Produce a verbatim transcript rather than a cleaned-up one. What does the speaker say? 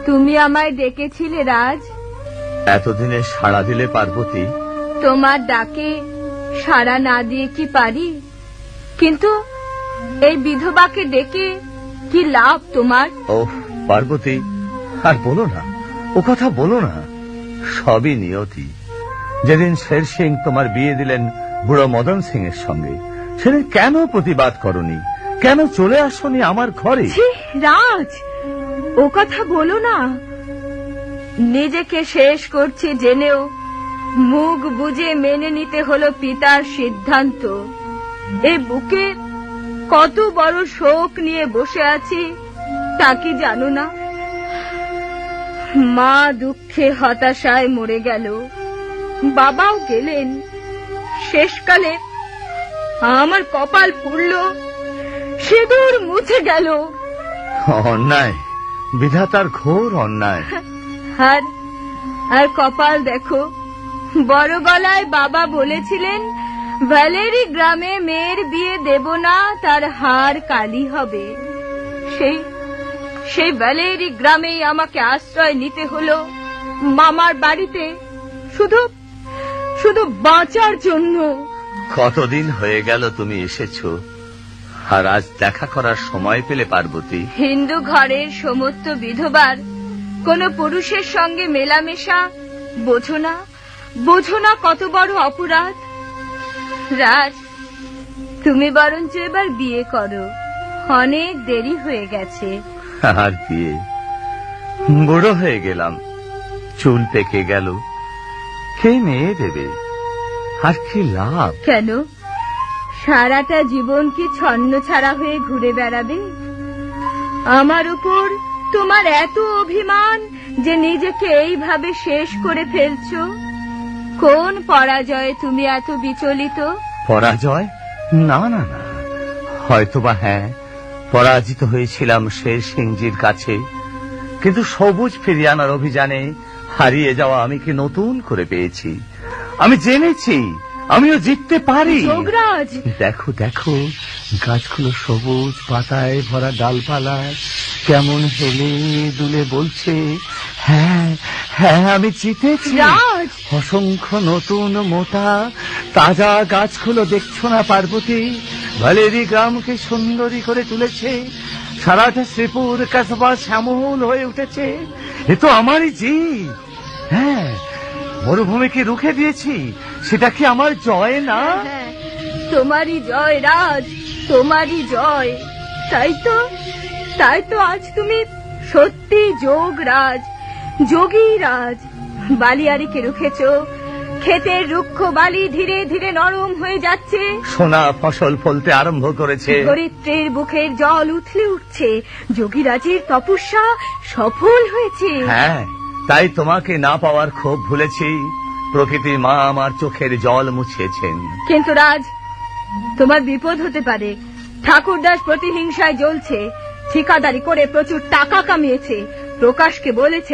তুমি আমায় ডেকেছিলে রাজ? এতদিনে সাড়া দিলে পার্বতী? তোমার ডাকে সাড়া না দিয়ে কি পারি? কিন্তু এই বিধবাকে ডেকে কি লাভ তোমার? ওহ পার্বতী, আর বলো না, ও কথা বলো না। সবই নিয়তি। যেদিন শের সিং তোমার বিয়ে দিলেন বুড়ো মদন সিং এর সঙ্গে, সেদিন কেন প্রতিবাদ করনি? কেন চলে আসনি আমার ঘরে? রাজ, ও কথা বলো না। নিজেকে শেষ করছি জেনেও মুখ বুজে মেনে নিতে হলো পিতার সিদ্ধান্ত। এ বুকে কত বড় শোক নিয়ে বসে আছি তা কি জানো না? মা দুঃখে হতাশায় মরে গেল, বাবাও গেলেন। শেষকালে আমার কপাল পুড়ল, সিঁদুর মুছে গেল। অন্যায়, বিধাতার ঘোর অন্যায়। আর আর কপাল দেখো, বড় গলায় বাবা বলেছিলেন ভ্যালেরি গ্রামে মেয়ের বিয়ে দেব না, তার হার কালি হবে। সেই সেই ভ্যালেরি গ্রামেই আমাকে আশ্রয় নিতে হলো, মামার বাড়িতে, শুধু শুধু বাঁচার জন্য। কতদিন হয়ে গেল তুমি এসেছো, আর আজ দেখা করার সময় পেলে পার্বতী? হিন্দু ঘরের সমস্ত বিধবার কোন পুরুষের সঙ্গে মেলামেশা বোঝো না? বোঝো না কত বড় অপরাধ? রাজ, তুমি বরঞ্চ এবার বিয়ে করো, অনেক দেরি হয়ে গেছে। আর বিয়ে? বুড়ো হয়ে গেলাম, চুল পেকে গেল, কে মেয়ে দেবে? আর কি লাভ? কেন সারাটা জীবন কি ছন্ন ছাড়া হয়ে ঘুরে বেড়াবে? আমার উপর তোমার এত অভিমান যে নিজেকে এইভাবে শেষ করে ফেলছো। কোন পরাজয়ে তুমি এত বিচলিত? পরাজয়? না না না, হয়তোবা হ্যাঁ, পরাজিত হয়েছিলাম শের সিংজির কাছে, কিন্তু সবুজ ফিরিয়ে আনার অভিযানে হারিয়ে যাওয়া আমি কি নতুন করে পেয়েছি। আমি জেনেছি আমিও জিততে পারি। যোগরাজ, দেখো দেখো, গাছগুলো সবুজ পাতায় ভরা, ডালপালা কেমন হেলে দুলে বলছে, হ্যাঁ হ্যাঁ আমি জিতেছি। অসংখ্য নতুন মোটা তাজা গাছগুলো দেখছো না পার্বতী? ভ্যালেরি গ্রামকে সুন্দরী করে তুলেছে, সারাটা শ্রীপুর কাসবা শ্যামল হয়ে উঠেছে। এ তো আমারই জিত। হ্যাঁ, মরুভূমিকে রুখে দিয়েছি, সেটা কি আমার জয় না? তোমারই জয় রাজ, তোমারই জয়। তাই তো তাই তো আজ তুমি সত্যি যোগরাজ, যোগী রাজ। বালিয়ারিকে রুখেছ, ক্ষেতের রুক্ষ বালি ধীরে ধীরে নরম হয়ে যাচ্ছে, সোনা ফসল ফলতে আরম্ভ করেছে, ধরিত্রীর বুকের জল উথলে উঠছে। যোগীরাজের তপস্যা সফল হয়েছে। হ্যাঁ, তাই তোমাকে না পাওয়ার ক্ষোভ ভুলেছি। প্রকৃতি মা আমার চোখের জল মুছিয়েছেন। কিন্তু রাজ, তোমার বিপদ হতে পারে। ঠাকুরদাস প্রতিহিংসায় জ্বলছে, ঠিকাদারি করে প্রচুর টাকা কামিয়েছে, প্রকাশকে বলেছে